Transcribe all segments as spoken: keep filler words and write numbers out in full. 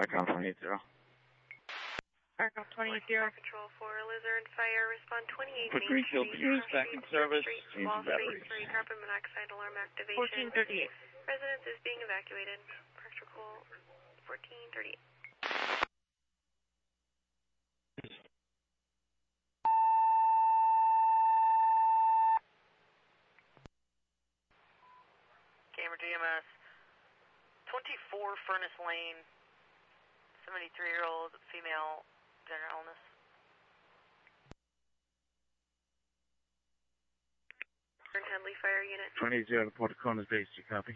Arcom twenty-eight zero. Arcom twenty-eight zero. Control for Lizard Fire, respond twenty-eight Put Greenfield Piers back in service. Change the batteries. For carbon monoxide alarm activation. fourteen thirty-eight. Residence is being evacuated. Protocol fourteen thirty-eight. Gamer D M S. twenty-four Furnace Lane. seventy-three-year-old female, general illness. Headley Fire Unit. twenty-eight zero to Port Cona's base, you copy?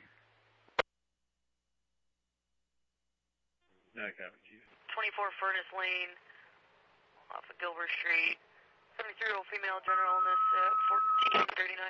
No, copy, Chief. twenty-four Furnace Lane, off of Gilbert Street. seventy-three-year-old female, general illness, uh, fourteen thirty-nine.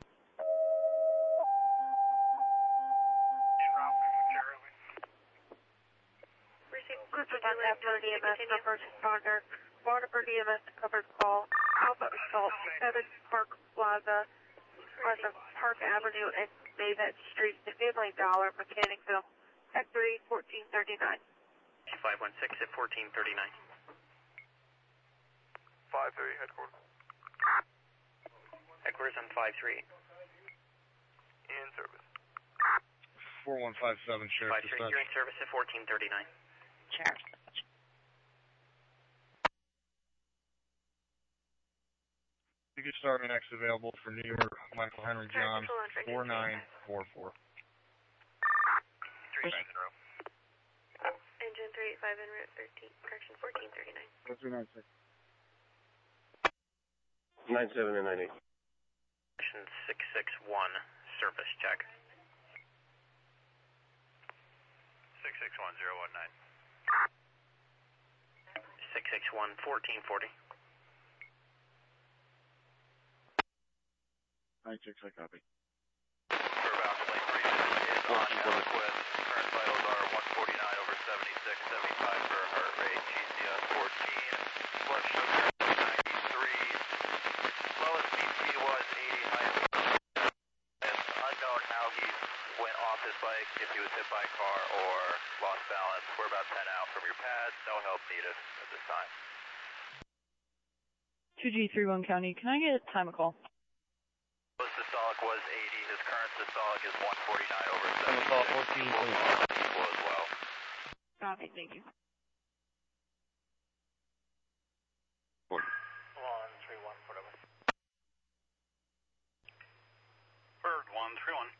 Good one, After D M S, number responder. Waterford D M S covered call. Alpha Assault, seven Park Plaza, on the Park Avenue and Bayvet Street, the Family Dollar, Mechanicsville. X three, fourteen thirty-nine. five one six at fourteen thirty-nine. five three, headquarters. Headquarters on five three. In service. four one five seven, Sheriff five three, Dispatch. you're in service at fourteen thirty-nine. Sheriff. You can start an X available for New York, Michael Henry John, four nine four four. three nine zero. Engine three eight five en route thirteen, correction fourteen thirty-nine. What's your nine six? nine seven and nine eight. six six one, service check. six six one zero one nine. six six one, fourteen forty. nine six, I copy. For about lane three is on Eloquist. Current vitals are one forty-nine over seventy-six, seventy-five for heart rate, G C S fourteen, blood sugar ninety-three, lowest B P was eighty, highest. It's unknown how he went off his bike, if he was hit by a car or lost balance. We're about ten out from your pads, no help needed at this time. two G three one County, can I get a time of call? His systolic was eighty, his current systolic is one forty-nine over Time of call seventy-six. fourteen We'll forty. call equal as well. Copy, thank you. one three one, whatever. Bird one three one.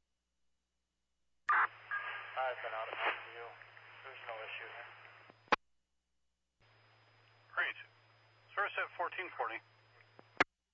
I've been out of view. There's no issue here. Great. Service at fourteen forty.